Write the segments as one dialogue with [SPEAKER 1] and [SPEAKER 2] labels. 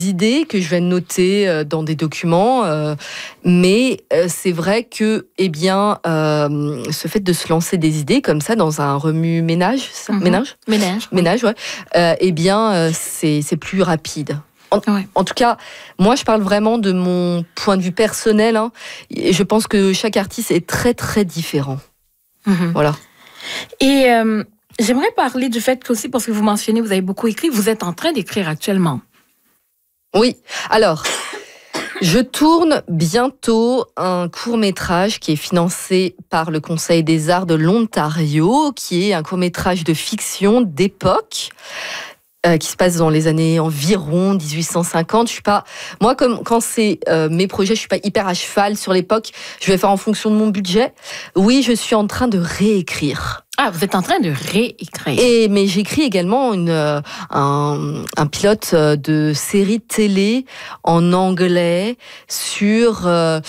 [SPEAKER 1] idées que je vais noter dans des documents, mais c'est vrai que, ce fait de se lancer des idées comme ça dans un remue-ménage, ça, ménage, ouais, c'est plus rapide. En tout cas, moi, je parle vraiment de mon point de vue personnel. Et je pense que chaque artiste est très, très différent. Voilà.
[SPEAKER 2] Et j'aimerais parler du fait qu'aussi, parce que vous mentionnez, vous avez beaucoup écrit, vous êtes en train d'écrire actuellement.
[SPEAKER 1] Oui. Alors, je tourne bientôt un court-métrage qui est financé par le Conseil des Arts de l'Ontario, qui est un court-métrage de fiction d'époque. Qui se passe dans les années environ 1850. Je suis pas, moi, comme quand c'est mes projets, je suis pas hyper à cheval sur l'époque. Je vais faire en fonction de mon budget. Oui, je suis en train de réécrire.
[SPEAKER 2] Ah, vous êtes en train de réécrire.
[SPEAKER 1] Mais j'écris également un pilote de série télé en anglais sur,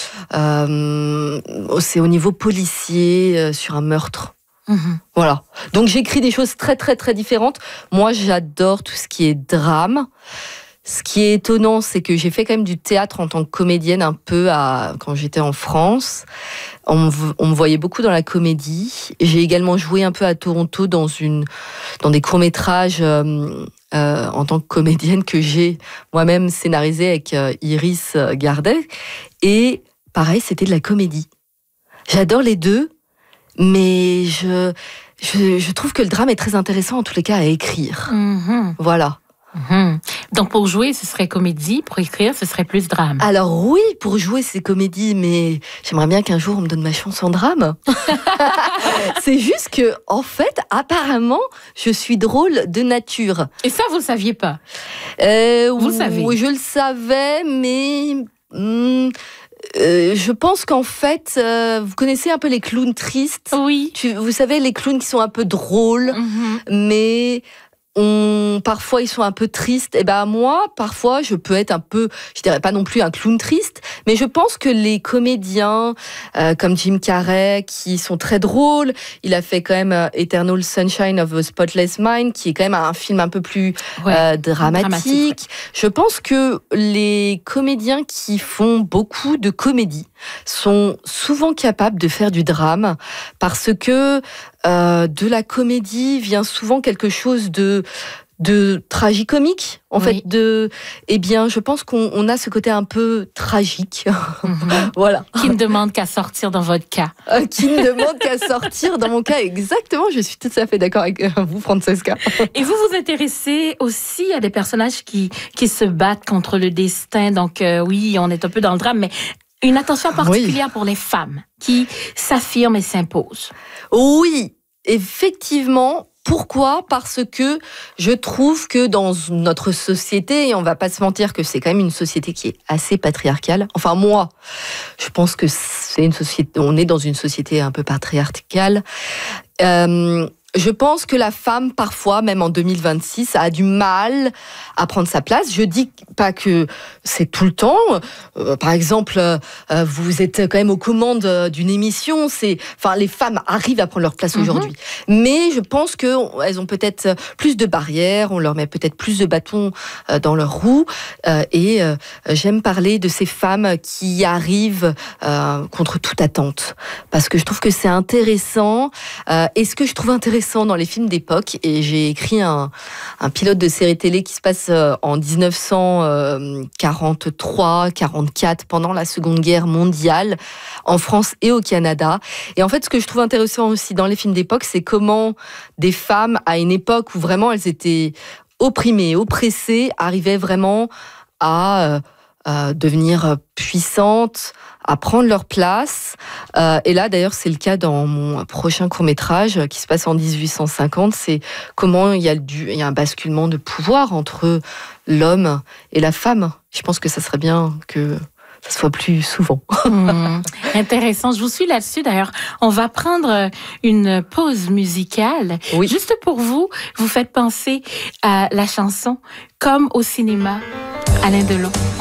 [SPEAKER 1] c'est au niveau policier, sur un meurtre. Voilà. Donc j'écris des choses très très très différentes. Moi, j'adore tout ce qui est drame. Ce qui est étonnant, c'est que j'ai fait quand même du théâtre en tant que comédienne un peu quand j'étais en France. On me voyait beaucoup dans la comédie. J'ai également joué un peu à Toronto dans des courts-métrages en tant que comédienne que j'ai moi-même scénarisé avec Iris Gardet. Et pareil, c'était de la comédie. J'adore les deux. Mais je trouve que le drame est très intéressant en tous les cas à écrire. Voilà.
[SPEAKER 2] Donc pour jouer, ce serait comédie, pour écrire, ce serait plus drame.
[SPEAKER 1] Alors oui, pour jouer, c'est comédie, mais j'aimerais bien qu'un jour on me donne ma chance en drame. C'est juste que, en fait, apparemment, je suis drôle de nature.
[SPEAKER 2] Et ça, vous le saviez pas? Vous le savez?
[SPEAKER 1] Oui, je le savais, mais... je pense qu'en fait, vous connaissez un peu les clowns tristes.
[SPEAKER 2] Oui.
[SPEAKER 1] Vous savez, les clowns qui sont un peu drôles, mais parfois ils sont un peu tristes. Et moi, parfois, je peux être un peu, je dirais pas non plus un clown triste, mais je pense que les comédiens comme Jim Carrey, qui sont très drôles, il a fait quand même Eternal Sunshine of the Spotless Mind, qui est quand même un film un peu plus dramatique. Ouais. Je pense que les comédiens qui font beaucoup de comédie sont souvent capables de faire du drame, parce que de la comédie vient souvent quelque chose de tragicomique, en fait. Je pense qu'on a ce côté un peu tragique. Voilà.
[SPEAKER 2] Qui ne demande qu'à sortir dans votre cas.
[SPEAKER 1] Qui ne demande qu'à sortir dans mon cas, exactement. Je suis tout à fait d'accord avec vous, Francesca.
[SPEAKER 2] Et vous vous intéressez aussi à des personnages qui se battent contre le destin. Donc oui, on est un peu dans le drame, mais une attention particulière pour les femmes qui s'affirment et s'imposent.
[SPEAKER 1] Oui, effectivement. Pourquoi ? Parce que je trouve que dans notre société, et on va pas se mentir que c'est quand même une société qui est assez patriarcale. Enfin, moi, je pense que c'est une société, on est dans une société un peu patriarcale. Je pense que la femme, parfois, même en 2026, a du mal à prendre sa place. Je dis pas que c'est tout le temps. Par exemple, vous êtes quand même aux commandes d'une émission. Les femmes arrivent à prendre leur place aujourd'hui. Mais je pense qu'elles ont peut-être plus de barrières. On leur met peut-être plus de bâtons dans leurs roues. J'aime parler de ces femmes qui arrivent contre toute attente. Parce que je trouve que c'est intéressant. Et ce que je trouve intéressant dans les films d'époque, et j'ai écrit un pilote de série télé qui se passe en 1943-44, pendant la Seconde Guerre mondiale, en France et au Canada. Et en fait, ce que je trouve intéressant aussi dans les films d'époque, c'est comment des femmes, à une époque où vraiment elles étaient opprimées, oppressées, arrivaient vraiment à devenir puissantes, à prendre leur place. Et là, d'ailleurs, c'est le cas dans mon prochain court-métrage qui se passe en 1850. C'est comment il y a un basculement de pouvoir entre l'homme et la femme. Je pense que ça serait bien que ça soit plus souvent.
[SPEAKER 2] Intéressant. Je vous suis là-dessus. D'ailleurs, on va prendre une pause musicale.
[SPEAKER 1] Oui.
[SPEAKER 2] Juste pour vous, vous faites penser à la chanson « Comme au cinéma », Alain Delon.